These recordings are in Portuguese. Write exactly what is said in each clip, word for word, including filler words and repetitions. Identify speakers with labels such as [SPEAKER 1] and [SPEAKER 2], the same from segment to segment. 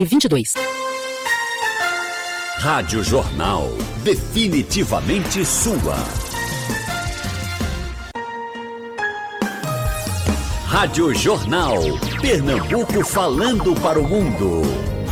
[SPEAKER 1] vinte e dois.
[SPEAKER 2] Rádio Jornal, definitivamente sua. Rádio Jornal, Pernambuco falando para o mundo.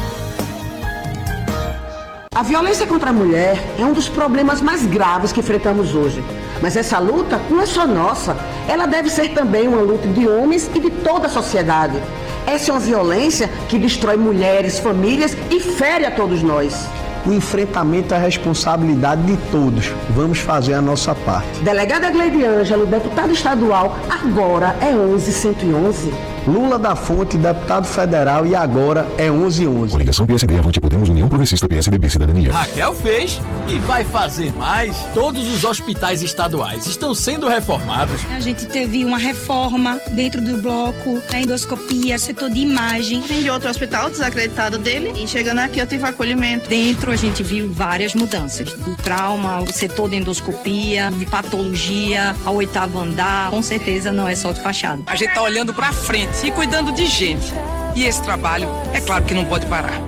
[SPEAKER 3] A violência contra a mulher é um dos problemas mais graves que enfrentamos hoje. Mas essa luta não é só nossa, ela deve ser também uma luta de homens e de toda a sociedade. Essa é uma violência que destrói mulheres, famílias e fere a todos nós.
[SPEAKER 4] O enfrentamento é a responsabilidade de todos. Vamos fazer a nossa parte.
[SPEAKER 3] Delegada Gleide Ângelo, deputada estadual, agora é onze cento e onze.
[SPEAKER 4] Lula da Fonte, deputado federal, e agora é onze onze.
[SPEAKER 5] Coligação P S D, Avante Podemos, União Progressista, P S D B, Cidadania.
[SPEAKER 6] Raquel fez e vai fazer mais. Todos os hospitais estaduais estão sendo reformados.
[SPEAKER 7] A gente teve uma reforma dentro do bloco, a endoscopia, setor de imagem.
[SPEAKER 8] Vim de outro hospital desacreditado dele e chegando aqui eu tive acolhimento.
[SPEAKER 7] Dentro a gente viu várias mudanças. Do trauma, o setor de endoscopia, de patologia, ao oitavo andar. Com certeza não é só de fachada.
[SPEAKER 9] A gente tá olhando pra frente e cuidando de gente. E esse trabalho, é claro que não pode parar.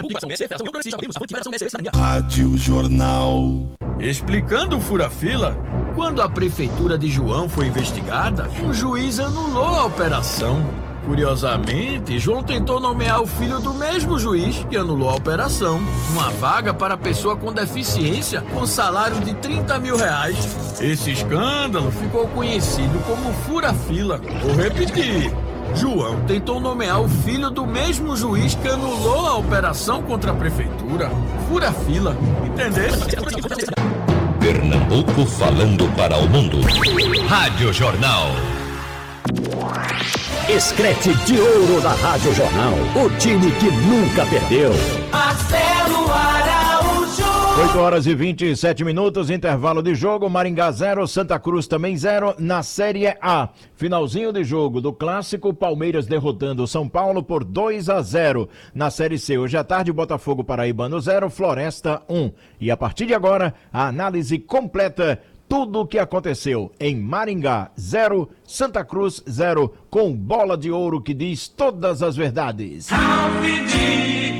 [SPEAKER 10] Rádio Jornal.
[SPEAKER 6] Explicando o fura-fila, quando a prefeitura de João foi investigada, um juiz anulou a operação. Curiosamente, João tentou nomear o filho do mesmo juiz que anulou a operação. Uma vaga para pessoa com deficiência com salário de trinta mil reais. Esse escândalo ficou conhecido como fura-fila. Vou repetir. João tentou nomear o filho do mesmo juiz que anulou a operação contra a prefeitura. Fura-fila. Entendeu?
[SPEAKER 2] Pernambuco falando para o mundo. Rádio Jornal. Escrete de ouro da Rádio Jornal. O time que nunca perdeu.
[SPEAKER 11] Marcelo Araújo.
[SPEAKER 12] oito horas e vinte e sete minutos, intervalo de jogo. Maringá zero, Santa Cruz também zero na Série A. Finalzinho de jogo do clássico, Palmeiras derrotando o São Paulo por dois a zero. Na Série C, hoje à tarde, Botafogo Paraibano zero, Floresta um. E a partir de agora, a análise completa. Tudo o que aconteceu em Maringá, zero, Santa Cruz, zero, com bola de ouro que diz todas as verdades.
[SPEAKER 11] Salve de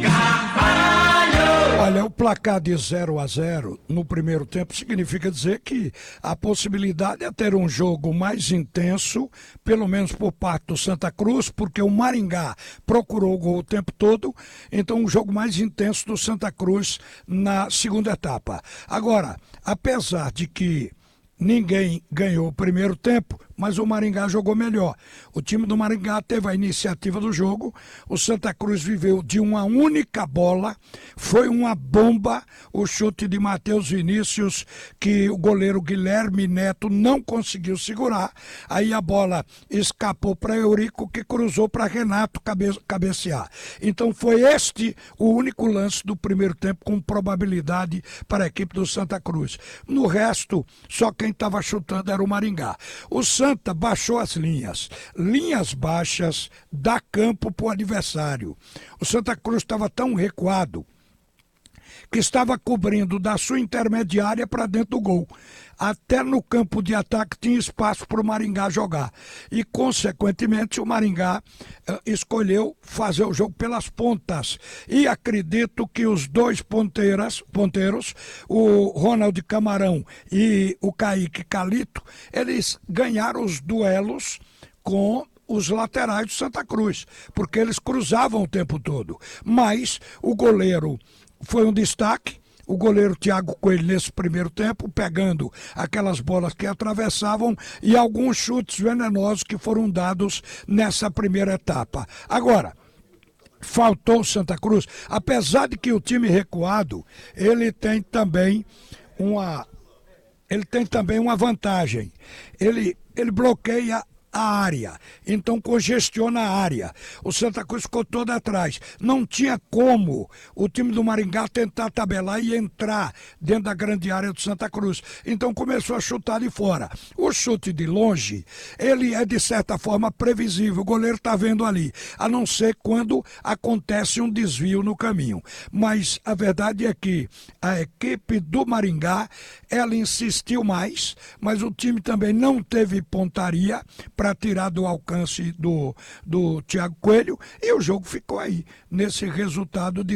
[SPEAKER 11] Carvalho!
[SPEAKER 13] Olha, o placar de zero a zero no primeiro tempo significa dizer que a possibilidade é ter um jogo mais intenso, pelo menos por parte do Santa Cruz, porque o Maringá procurou o gol o tempo todo, então um jogo mais intenso do Santa Cruz na segunda etapa. Agora, apesar de que ninguém ganhou o primeiro tempo, mas o Maringá jogou melhor. O time do Maringá teve a iniciativa do jogo, o Santa Cruz viveu de uma única bola, foi uma bomba o chute de Matheus Vinícius, que o goleiro Guilherme Neto não conseguiu segurar, aí a bola escapou para Eurico, que cruzou para Renato cabe- cabecear. Então foi este o único lance do primeiro tempo com probabilidade para a equipe do Santa Cruz. No resto, só quem estava chutando era o Maringá. O Santa baixou as linhas, linhas baixas, dá campo para o adversário. O Santa Cruz estava tão recuado que estava cobrindo da sua intermediária para dentro do gol. Até no campo de ataque tinha espaço para o Maringá jogar. E, consequentemente, o Maringá uh, escolheu fazer o jogo pelas pontas. E acredito que os dois ponteiras, ponteiros, o Ronald Camarão e o Kaique Calito, eles ganharam os duelos com os laterais do Santa Cruz, porque eles cruzavam o tempo todo. Mas o goleiro foi um destaque, o goleiro Thiago Coelho nesse primeiro tempo, pegando aquelas bolas que atravessavam e alguns chutes venenosos que foram dados nessa primeira etapa. Agora, faltou o Santa Cruz, apesar de que o time recuado, ele tem também uma, ele tem também uma vantagem, ele, ele bloqueia a área, então congestiona a área. O Santa Cruz ficou todo atrás. Não tinha como o time do Maringá tentar tabelar e entrar dentro da grande área do Santa Cruz. Então começou a chutar de fora. O chute de longe, ele é de certa forma previsível. O goleiro está vendo ali, a não ser quando acontece um desvio no caminho. Mas a verdade é que a equipe do Maringá, ela insistiu mais, mas o time também não teve pontaria para tirar do alcance do, do Thiago Coelho, e o jogo ficou aí, nesse resultado de